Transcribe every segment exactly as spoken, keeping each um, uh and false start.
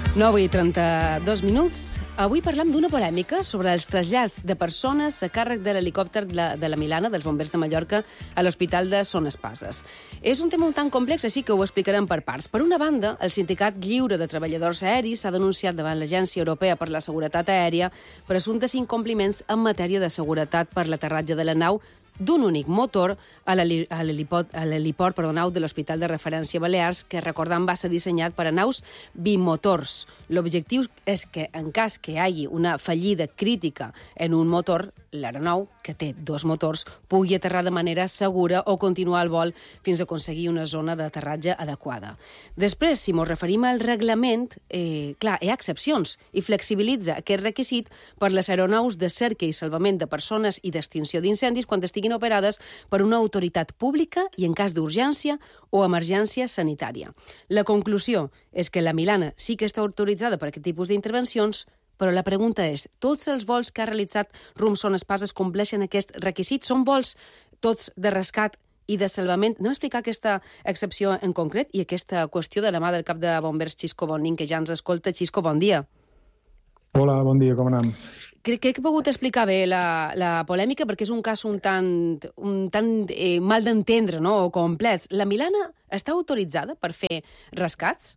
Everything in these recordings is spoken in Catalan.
nou i trenta-dos minuts. Avui parlam d'una polèmica sobre els trasllats de persones a càrrec de l'helicòpter de la, de la Milana, dels bombers de Mallorca, a l'Hospital de Son Espases. És un tema un tant complex, així que ho explicarem per parts. Per una banda, el Sindicat Lliure de Treballadors Aeris s'ha denunciat davant l'Agència Europea per la Seguretat Aèria per assumptes incompliments en matèria de seguretat per l'aterratge de la nau d'un únic motor a l'heliport de l'Hospital de Referència Balears, que, recordem, va ser dissenyat per a naus bimotors. L'objectiu és que, en cas que hi hagi una fallida crítica en un motor, l'aeronau, que té dos motors, pugui aterrar de manera segura o continuar el vol fins a aconseguir una zona d'aterratge adequada. Després, si ens referim al reglament, eh, clar, hi ha excepcions i flexibilitza aquest requisit per les aeronaus de cerca i salvament de persones i d'extinció d'incendis quan estiguin operades per una autoritat pública i en cas d'urgència o emergència sanitària. La conclusió és que la Milana sí que està autoritzada per aquest tipus d'intervencions, però la pregunta és, tots els vols que ha realitzat rumb Son Espases compleixen aquest requisit? Són vols tots de rescat i de salvament? Anem a explicar aquesta excepció en concret i aquesta qüestió de la mà del cap de bombers Xisco Bonin, que ja ens escolta. Xisco, bon dia. Hola, bon dia, com anem? Crec que he pogut explicar bé la, la polèmica perquè és un cas un tant, un tant eh, mal d'entendre, no?, o complex. La Milana està autoritzada per fer rescats?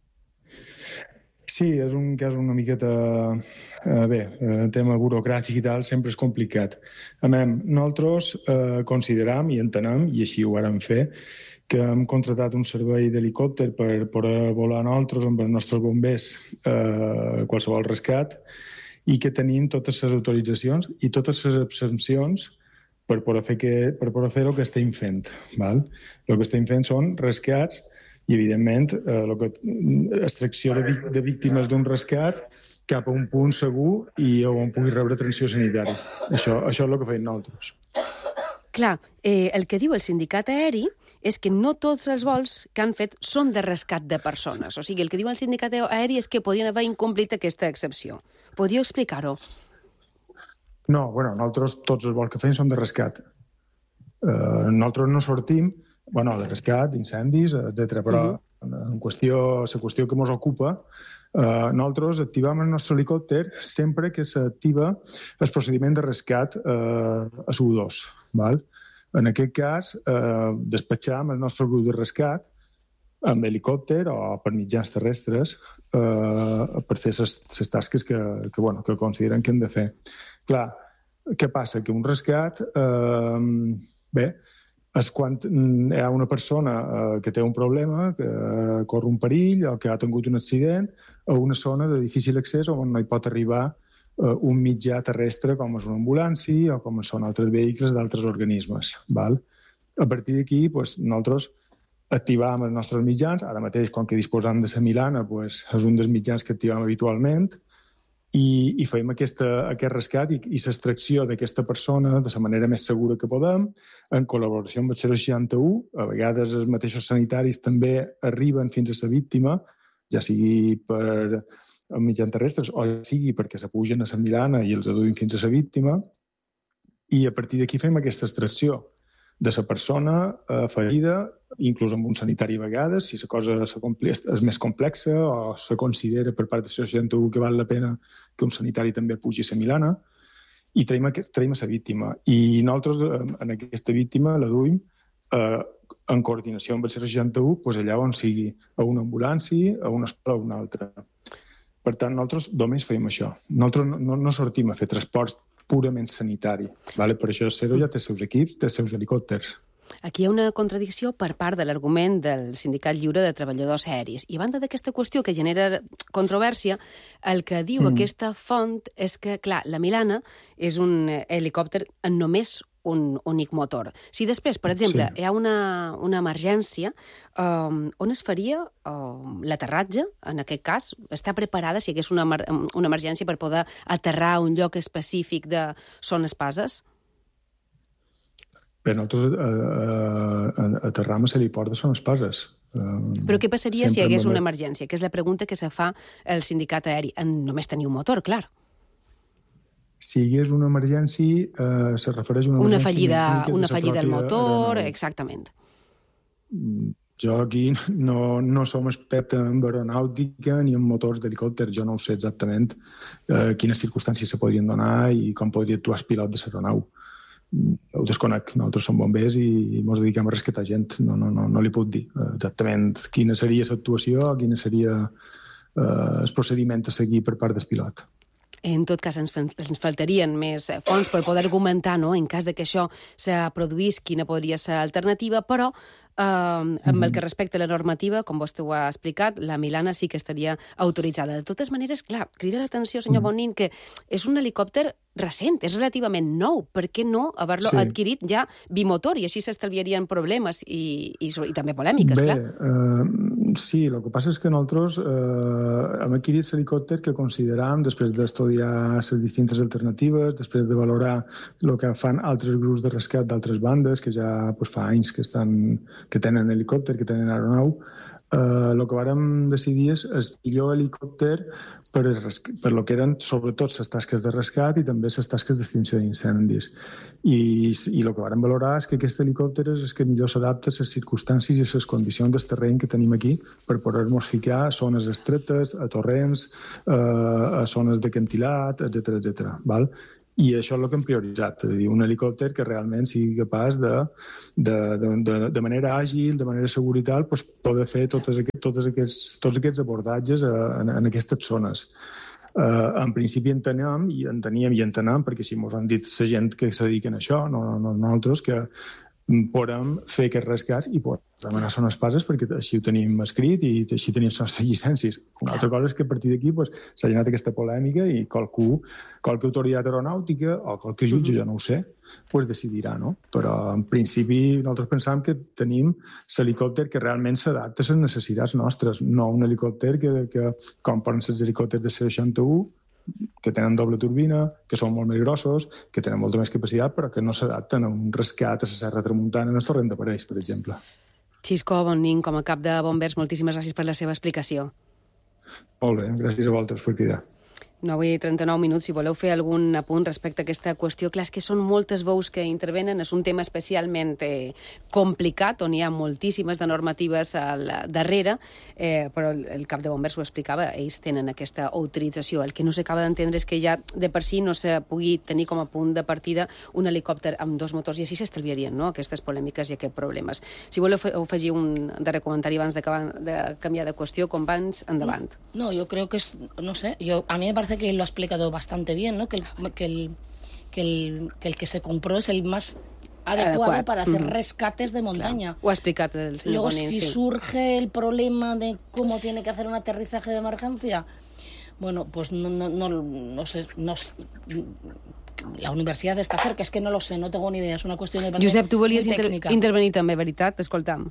Sí, és un cas una miqueta... Eh, bé, el tema burocràtic i tal sempre és complicat. A més, nosaltres eh, consideram i entenem, i així ho vàrem fer, que hem contratat un servei d'helicòpter per poder volar nosaltres amb els nostres bombers eh, qualsevol rescat i que tenim totes les autoritzacions i totes les exempcions per poder fer, que, per poder fer el que estem fent. Val? El que estem fent són rescats i, evidentment, eh, lo que, extracció de, de víctimes d'un rescat cap a un punt segur i on pugui rebre atenció sanitària. Això, això és el que feim nosaltres. Clar, eh, el que diu el sindicat aeri és que no tots els vols que han fet són de rescat de persones. O sigui, el que diu el sindicat aeri és que podrien haver incomplit aquesta excepció. Podríeu explicar-ho? No, bueno, nosaltres tots els vols que fem són de rescat. Uh, nosaltres no sortim, bueno, de rescat, d'incendis, etcètera. Però uh -huh. en qüestió, la qüestió que ens ocupa, uh, nosaltres activem el nostre helicòpter sempre que s'activa el procediment de rescat uh, a S U dos. Val? En aquest cas, eh, despatxam el nostre grup de rescat amb helicòpter o per mitjans terrestres eh, per fer les tasques que, que, bueno, que consideren que hem de fer. Clar, què passa? Que un rescat, eh, bé, és quan hi ha una persona eh, que té un problema, que eh, corre un perill o que ha tingut un accident a una zona de difícil accés on no hi pot arribar uh, un mitjà terrestre com és una ambulància o com són altres vehicles d'altres organismes. Val? A partir d'aquí, pues, nosaltres activàvem els nostres mitjans. Ara mateix, com que disposam de la Milana, pues, és un dels mitjans que activàvem habitualment i, i fem aquesta, aquest rescat i, i l'extracció d'aquesta persona de la manera més segura que podem, en col·laboració amb el seixanta u. A vegades els mateixos sanitaris també arriben fins a la víctima, ja sigui per mitjans terrestres o ja sigui perquè s'apugen a la Milana i els aduïn fins a la víctima, i a partir d'aquí fem aquesta extracció de la persona eh, ferida, inclús amb un sanitari a vegades, si la cosa és més complexa o se considera per part del seixanta u que val la pena que un sanitari també pugi a la Milana, i traiem, aquest, traiem a la víctima. I nosaltres, en aquesta víctima, la duim eh, en coordinació amb el seixanta u, doncs allà on sigui, a una ambulància, a una escola o a una altra. Per tant, nosaltres només fem això. Nosaltres no, no sortim a fer transports purament sanitari. Vale? Per això Cero ja té els seus equips, té els seus helicòpters. Aquí hi ha una contradicció per part de l'argument del Sindicat Lliure de Treballadors Aeris. I a banda d'aquesta qüestió que genera controvèrsia, el que diu mm. aquesta font és que, clar, la Milana és un helicòpter en només un únic motor. Si després, per exemple, sí. hi ha una, una emergència, um, on es faria um, l'aterratge, en aquest cas? Està preparada, si hi hagués una, una emergència, per poder aterrar a un lloc específic de Son Espases? Bé, nosaltres eh, eh, aterram a l'heliport de Son Espases. Eh, Però què passaria si hi hagués una emergència? Que és la pregunta que se fa el sindicat aeri. En només tenir un motor, clar. Si hi hagués una emergència, eh, se refereix a una, una emergència fallida, mecànica una de fallida del motor, aeronau. exactament. Jo aquí no, no som expert en aeronàutica ni en motors d'helicòpter. Jo no sé exactament eh, quines circumstàncies se podrien donar i com podria actuar el pilot de l'aeronau. Ho desconec. Nosaltres som bombers i ens dediquem a rescatar gent. No, no, no, no li puc dir exactament quina seria l'actuació, quina seria eh, el procediment a seguir per part del pilot. En tot cas, ens, ens faltarien més fons per poder argumentar, no?, en cas de que això se produís, quina podria ser l'alternativa, però eh, amb el que respecta a la normativa, com vostè ho ha explicat, la Milana sí que estaria autoritzada. De totes maneres, clar, crida l'atenció, senyor Bonin, que és un helicòpter recent, és relativament nou. Per què no haver-lo sí. adquirit ja bimotor? I així s'estalviarien problemes i, i, i també polèmiques, Bé, clar. Eh, sí, el que passa és que nosaltres eh, hem adquirit l'helicòpter que consideram, després d'estudiar les distintes alternatives, després de valorar el que fan altres grups de rescat d'altres bandes, que ja pues, fa anys que, estan, que tenen helicòpter, que tenen aeronau, Uh, el que vàrem decidir és el millor helicòpter per, per lo que eren sobretot les tasques de rescat i també les tasques d'extinció d'incendis. I, I el que vàrem valorar és que aquest helicòpter és el que millor s'adapta a les circumstàncies i a les condicions del terreny que tenim aquí per poder-nos ficar a zones estretes, a torrents, uh, a zones d'acantilat, etcètera, etcètera. Val? I això és el que hem prioritzat, és a dir, un helicòpter que realment sigui capaç de, de, de, de manera àgil, de manera segura i tal, pues, poder fer totes aquest, totes aquests, tots aquests abordatges en, en aquestes zones. Uh, en principi entenem, i enteníem i entenem, perquè si ens han dit la gent que se dediquen a això, no, no nosaltres, que podem fer aquests rescats i podem demanar zones passes perquè així ho tenim escrit i així tenim les nostres llicències. Una altra cosa és que a partir d'aquí pues, s'ha generat aquesta polèmica i qualcú, qualque autoritat aeronàutica o qualque jutge, jo no ho sé, pues decidirà, no? Però en principi nosaltres pensàvem que tenim l'helicòpter que realment s'adapta a les necessitats nostres, no un helicòpter que, que com poden ser els helicòpters de seixanta-u, que tenen doble turbina, que són molt més grossos, que tenen molta més capacitat, però que no s'adapten a un rescat a la Serra Tramuntana en el torrent de Parells, per exemple. Xisco Bonin, com a cap de bombers, moltíssimes gràcies per la seva explicació. Molt bé, gràcies a vosaltres per cridar. nou i trenta-nou minuts, si voleu fer algun apunt respecte a aquesta qüestió. Clar, és que són moltes veus que intervenen, és un tema especialment eh, complicat, on hi ha moltíssimes de normatives al darrere, eh, però el, el cap de bombers ho explicava, ells tenen aquesta autorització. El que no s'acaba d'entendre és que ja de per si no se pugui tenir com a punt de partida un helicòpter amb dos motors, i així s'estalviarien, no?, aquestes polèmiques i aquests problemes. Si voleu afegir un darrer comentari abans de, de canviar de qüestió, com abans, endavant. No, yo creo que es, no sé, yo, a mí me parece que lo ha explicado bastante bien, ¿no? Que el que, el, que, el, que el que se compró es el más adecuado Adecuado. para hacer uh-huh. rescates de montaña. Claro. Ho ha explicat el señor Luego, Bonin, si sí. surge el problema de cómo tiene que hacer un aterrizaje de emergencia, bueno, pues no, no, no, no sé, no, la universidad està cerca, és que no lo sé, no tengo ni idea, és una qüestió de Josep, tu volies inter intervenir també, veritat? T'escoltam.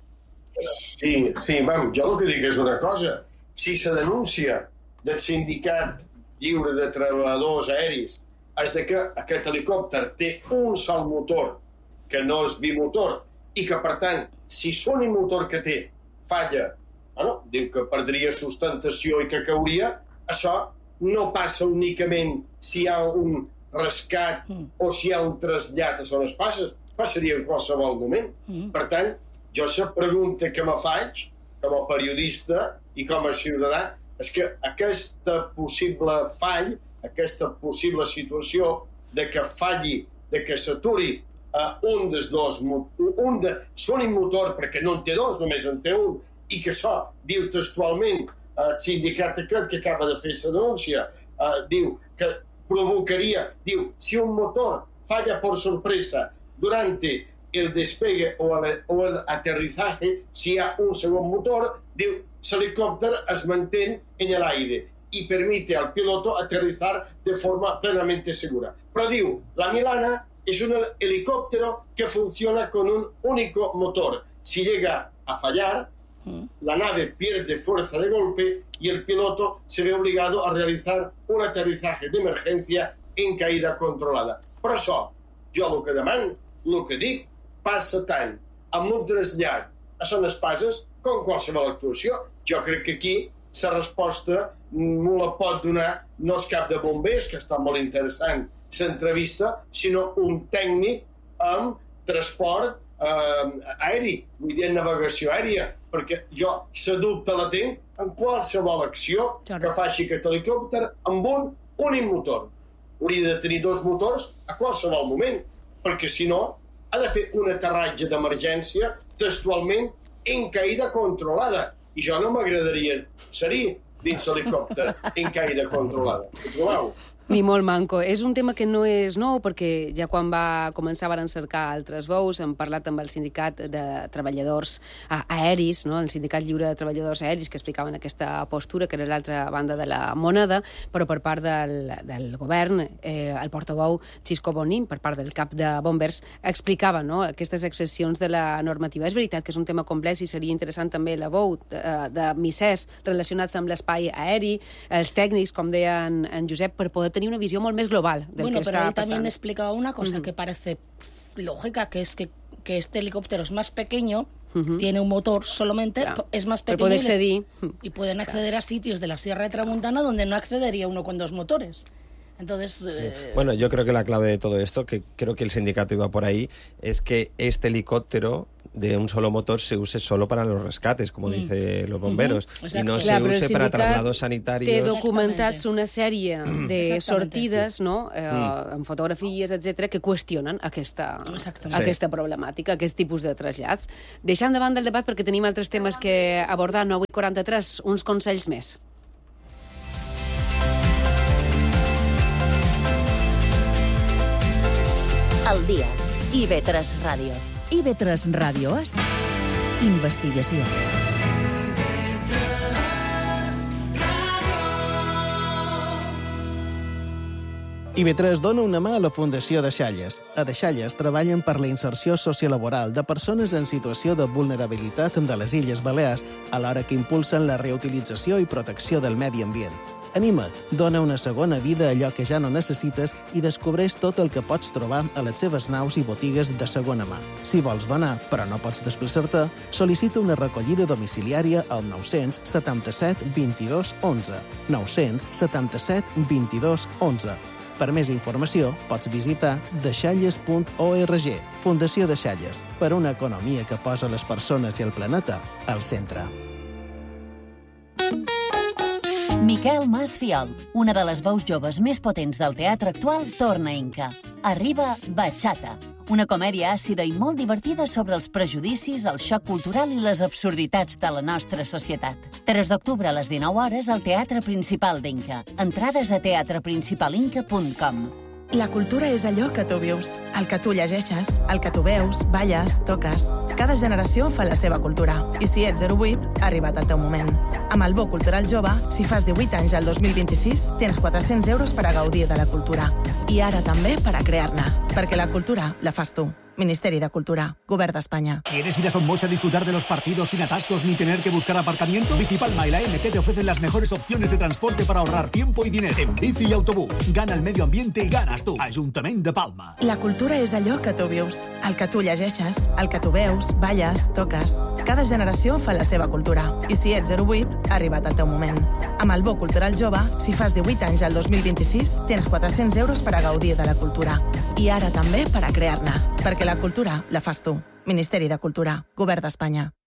Sí, sí, vam, jo el que dic és una cosa. Si se denuncia del sindicat lliure de treballadors aeris és de que aquest helicòpter té un sol motor, que no és bimotor, i que, per tant, si l'únic motor que té falla, bueno, diu que perdria sustentació i que cauria, això no passa únicament si hi ha un rescat mm. o si hi ha un trasllat a zones passes, passaria en qualsevol moment. Mm. Per tant, jo la pregunta que me faig, com a periodista i com a ciutadà, és que aquesta possible fall, aquesta possible situació de que falli, de que s'aturi uh, un dels dos, un de l'únic motor, perquè no en té dos, només en té un, i que això, diu textualment, uh, el sindicat aquest que acaba de fer la denúncia, uh, diu que provocaria, diu, si un motor falla por sorpresa durante el despegue o el, o el aterrizaje, si hi ha un segon motor, diu, l'helicòpter es mantén en el aire y permite al piloto aterrizar de forma plenamente segura. Pero digo, la Milana es un helicóptero que funciona con un único motor. Si llega a fallar, la nave pierde fuerza de golpe y el piloto se ve obligado a realizar un aterrizaje de emergencia en caída controlada. Per això, jo el que demano, el que dic, passa tant amb un trasllat a zones passes com qualsevol actuació. Jo crec que aquí la resposta no la pot donar no és cap de bombers, que està molt interessant l'entrevista, sinó un tècnic amb transport eh, aeri, vull dir, en navegació aèria, perquè jo la dubte la tinc en qualsevol acció que faci aquest helicòpter amb un únic motor. Hauria de tenir dos motors a qualsevol moment, perquè si no ha de fer un aterratge d'emergència textualment en caïda controlada. I jo no m'agradaria ser dins l'helicòpter en caïda controlada. Ho trobeu? Ni molt manco. És un tema que no és nou, perquè ja quan va començar van cercar altres veus, hem parlat amb el sindicat de treballadors aeris, no? El sindicat lliure de treballadors aeris, que explicaven aquesta postura, que era l'altra banda de la moneda, però per part del, del govern, eh, el portaveu Xisco Bonin, per part del cap de bombers, explicava, no?, aquestes excepcions de la normativa. És veritat que és un tema complex i seria interessant també la veu de, de missers relacionats amb l'espai aeri, els tècnics, com deia en, en Josep, per poder tenir una visión molt més global del bueno, que pero está él también pasando. explicaba una cosa uh-huh. que parece lógica, que es que, que este helicóptero es más pequeño, uh-huh. tiene un motor solamente, claro. es más pequeño puede acceder. y pueden acceder claro. a sitios de la Sierra de Tramuntana donde no accedería uno con dos motores. Entonces, sí. eh... Bueno, yo creo que la clave de todo esto, que creo que el sindicato iba por ahí, es que este helicóptero de un solo motor se use solo para los rescates, como mm. dicen los bomberos, uh-huh. y no Clar, se use para traslados sanitarios. Té documentats una sèrie de sortides, no?, eh, mm. amb fotografies, etcètera, que qüestionen aquesta, aquesta problemàtica, aquest tipus de trasllats. Deixant de banda el debat perquè tenim altres temes que abordar. nou i quaranta-tres, uns consells més. El dia. I ve tres Ràdio. I ve tres Ràdio és investigació. I ve tres dona una mà a la Fundació Deixalles. A Deixalles treballen per la inserció sociolaboral de persones en situació de vulnerabilitat de les Illes Balears, alhora que impulsen la reutilització i protecció del medi ambient. Anima't, dona una segona vida a allò que ja no necessites i descobreix tot el que pots trobar a les seves naus i botigues de segona mà. Si vols donar, però no pots desplaçar-te, sol·licita una recollida domiciliària al nou-cents setanta-set vint-i-dos onze. nou-cents setanta-set vint-i-dos onze. Per més informació, pots visitar deixalles punt org. Fundació Deixalles, per una economia que posa les persones i el planeta al centre. Miquel Mas Fiol, una de les veus joves més potents del teatre actual, torna a Inca. Arriba Bachata, una comèdia àcida i molt divertida sobre els prejudicis, el xoc cultural i les absurditats de la nostra societat. tres d'octubre a les dinou hores al Teatre Principal d'Inca. Entrades a teatre principal inca punt com. La cultura és allò que tu vius, el que tu llegeixes, el que tu veus, balles, toques. Cada generació fa la seva cultura. I si ets zero vuit, ha arribat el teu moment. Amb el Bo Cultural Jove, si fas divuit anys al dos mil vint-i-sis, tens quatre-cents euros per a gaudir de la cultura. I ara també per a crear-ne. Perquè la cultura la fas tu. Ministeri de Cultura, Govern d'Espanya. ¿Quieres ir a Somos a disfrutar de los partidos sin atascos ni tener que buscar aparcamiento? Bicipalma y la M T te ofrecen las mejores opciones de transporte para ahorrar tiempo y dinero. En bici y autobús. Gana el medio ambiente y ganas tu. Ajuntament de Palma. La cultura és allò que tu vius, el que tu llegeixes, el que tu veus, balles, toques. Cada generació fa la seva cultura. I si ets zero vuit, ha arribat el teu moment. Amb el Bo Cultural Jove, si fas divuit anys al dos mil vint-i-sis, tens quatre-cents euros per a gaudir de la cultura. I ara també per a crear-ne. Perquè la cultura la fas tu. Ministeri de Cultura, Govern d'Espanya.